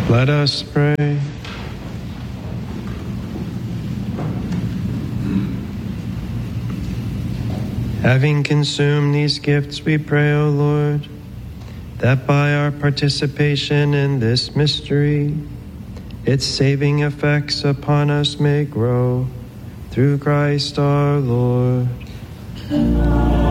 Let us pray. Having consumed these gifts, we pray, O Lord, that by our participation in this mystery, its saving effects upon us may grow, through Christ our Lord.